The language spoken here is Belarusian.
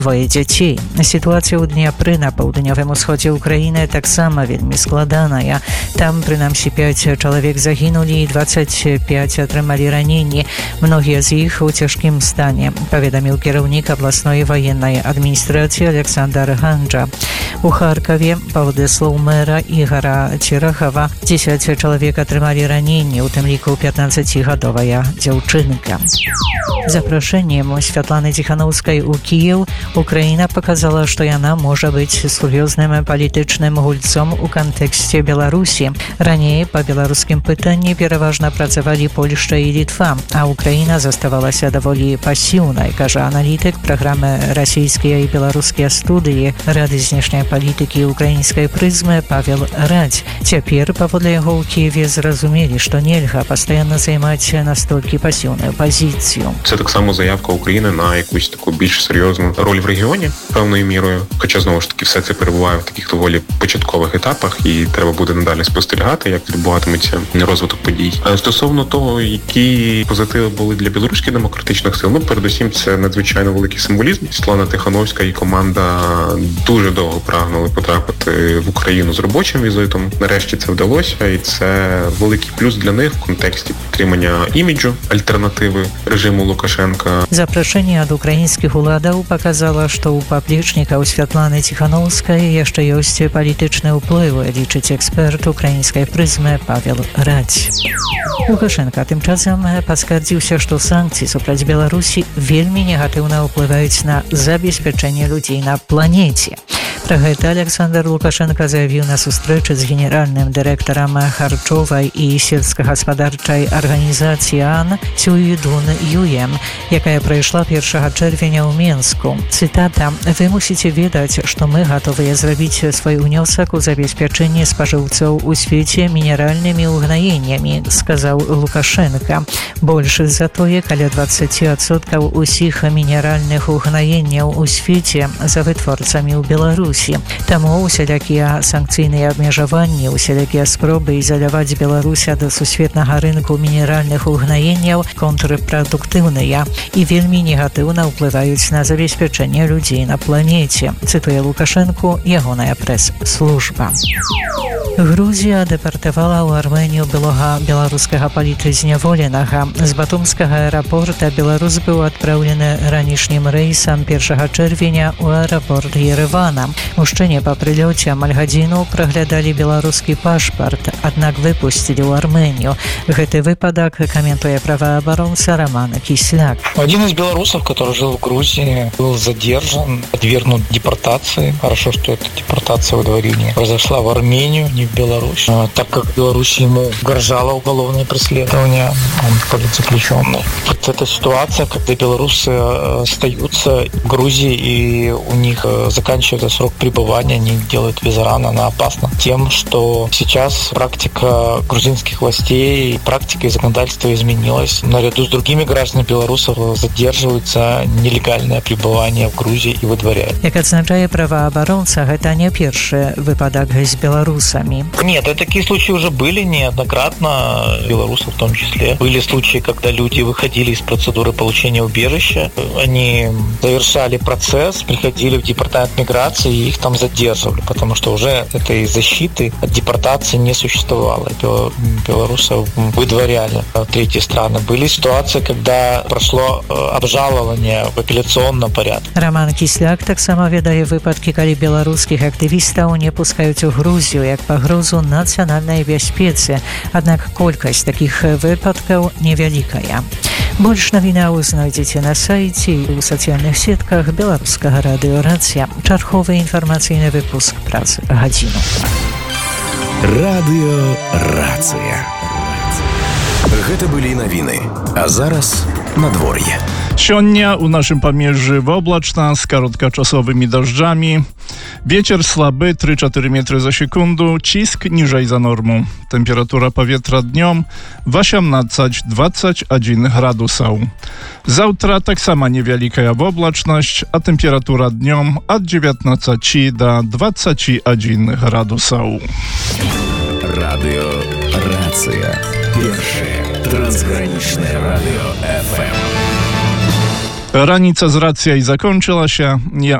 Dwoje dzieci. Sytuacja u Dniepry na południowym wschodzie Ukrainy tak samo veľmi skладана. Tam przynajmniej 5 człowiek zaginuli i 25 otrzymali ранения. Многие z nich u ciężkim stanie, powiadomił kierownik областной военной администрации Александр Ганджа. У Харкові, по вдислу мера Ігора Черехова, 10 чоловік отримали ранення, у тим ліку 15-годовая дівчинка. Запрошеннем Святланы Тихановской у Киев Украина показала, что она может быть серьезным политичным гульцом у контексте Беларуси. Ранее по белорусским питанням переважно працевали Польша и Литва, а Украина заставалась довольно пассивной, каже аналитик программы «Российские и белорусские студии» Рады знешней политики украинской призмы Павел Радь. Теперь, поводле его у Киеве зрозумели, что нельзя постоянно займать настолько пассивную позицию. Це так само заявка України на якусь таку більш серйозну роль в регіоні, певною мірою. Хоча, знову ж таки, все це перебуває в таких доволі початкових етапах, і треба буде надалі спостерігати, як відбуватиметься розвиток подій. А стосовно того, які позитиви були для білоруських демократичних сил, передусім це надзвичайно великий символізм. Світлана Тихановська і команда дуже довго прагнули потрапити в Україну з робочим візитом. Нарешті це вдалося, і це великий плюс для них в контексті підтримання іміджу альтернативи режиму Лукашенка. Запрошение от украинских уладов показало, что у поплечника у Святланы Тихановской еще есть политичный вплив, лічить експерт украинской призмы Павел Радь. Лукашенко тем часом поскардзіўся, что санкции супраць Беларуси вельмі негативно впливают на забеспечение людей на планете. Про гэта Александр Лукашенко заявіў на сустрэчы з генеральным дырэктарам харчовай і сельскагаспадарчай арганізацыі АН Цюйдун Юем, якая прайшла 1 чэрвеня ў Менску. Цытата: «Вы мусіце ведаць, што мы гатовыя зрабіць свой унёсак у забеспячэнне спажыўцоў у свеце мінеральнымі ўгнаеннямі», сказаў Лукашенко. Больш за тое, каля 20% усіх мінеральных угнаенняў у свеце за вытворцамі ў Беларусі. Таму усялякія санкцыйныя абмежаванні, усялякія спробы ізаляваць Беларусь ад сусветнага рынку мінеральных угнаенняў контрпрадуктыўныя і вельмі негатыўна ўплываюць на забеспячэнне людзей на планеце, цытуе Лукашенку ягоная прэс-служба. Грузія дэпартавала ў Арменію былога беларускага палітзняволенага. З батумскага аэрапорта беларус быў адпраўлены ранішнім рэйсам 1 чэрвеня ў аэрапорт Еревана. Мужчыне па прылёце амаль гадзіну праглядалі беларускі пашпарт, аднак выпусцілі ў Арменію. Гэты выпадак каментуе праваабаронца Роман Кисляк. Один из белорусов, который жил в Грузии, был задержан, подвергнут депортации. Хорошо, что эта депортация во дворе произошла в Армению, не в Беларусь. Так как в Беларуси ему угрожало уголовное преследование, он политзаключенный. Вот эта ситуация, когда белорусы остаются в Грузии и у них заканчивается срок пребывания, они делают визаран, она опасна тем, что сейчас практика грузинских властей, практика и законодательство изменилось. Наряду с другими гражданами белорусов задерживается нелегальное пребывание в Грузии и выдворяют. Як адзначае праваабаронца, гэта не першы выпадак з беларусамі. Нет, такие случаи уже были неоднократно, белорусов в том числе. Были случаи, когда люди выходили из процедуры получения убежища, они завершали процесс, приходили в департамент миграции и их там задерживали, потому что уже этой защиты от депортации не существовало. Белорусов выдворяли в третьи страны. Были ситуации, когда прошло обжалование в апелляционном порядке. Роман Кисляк таксама ведае выпадкі, калі беларускіх актывістаў не пускаюць у Грузію як пагрозу нацыянальнай бяспецы, аднак колькасць такіх выпадкаў невялікая. Больш навінаў знойдзеце на сайце і ў сацыяльных сетках беларускага радыё «Рацыя». Чарговы інфармацыйны выпуск праз гадзіну. Радыё «Рацыя». Гэта былі навіны, а зараз надвор'е. Сёння у нашым памежжы воблачна з кароткачасовымі дажджамі. Вецер слабы 3-4 метры за секунду, ціск ніжэй за норму. Тэмпература паветра днём 18-21 градусаў. Заўтра таксама невялікая воблачнасць, а тэмпература днём ад 19 до 21 градусаў. Радыё «Рацыя». Першае трансгранічнае радыё ФМ. Раніца з рацыяй закончылася. Я